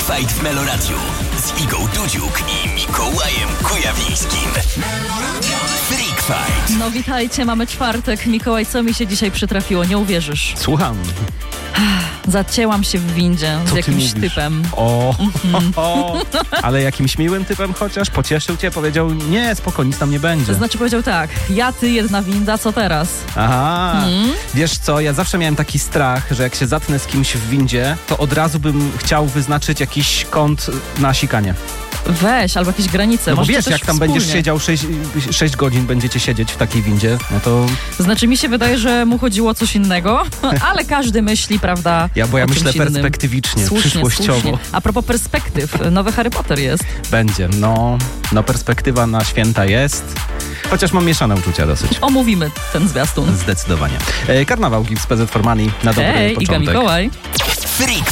Fight w Meloradiu z Igą Dudziuk i Mikołajem Kujawińskim. Freak Fight. No witajcie, mamy czwartek. Mikołaj, co mi się dzisiaj przytrafiło? Nie uwierzysz. Słucham. Zacięłam się w windzie z jakimś typem. Ale jakimś miłym typem chociaż? Pocieszył cię? Powiedział, nie, spoko, nic tam nie będzie. To znaczy powiedział tak, ja, ty, jedna winda, co teraz? Aha. Wiesz co, ja zawsze miałem taki strach, że jak się zatnę z kimś w windzie, to od razu bym chciał wyznaczyć jakiś kąt na sikanie. Weź, albo jakieś granice. No bo Możecie wiesz, też jak tam wspólnie. będziesz siedział 6 godzin, będziecie siedzieć w takiej windzie, no to... Znaczy mi się wydaje, że mu chodziło o coś innego, ale każdy myśli, prawda, Bo ja o myślę czymś innym. perspektywicznie, Słusznie, przyszłościowo. słusznie. A propos perspektyw, nowy Harry Potter jest. Będzie, no perspektywa na święta jest, chociaż mam mieszane uczucia dosyć. Omówimy ten zwiastun. Zdecydowanie. Karnawał Gips PZ for Money na dobry Hej, Iga początek. Mikołaj. Freak